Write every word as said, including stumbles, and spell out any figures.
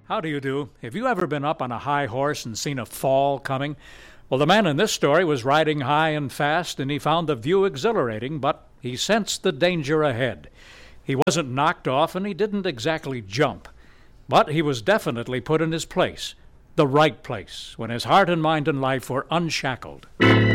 How do you do? Have you ever been up on a high horse and seen a fall coming? Well, the man in this story was riding high and fast, and he found the view exhilarating, but he sensed the danger ahead. He wasn't knocked off, and he didn't exactly jump. But he was definitely put in his place, the right place, when his heart and mind and life were unshackled.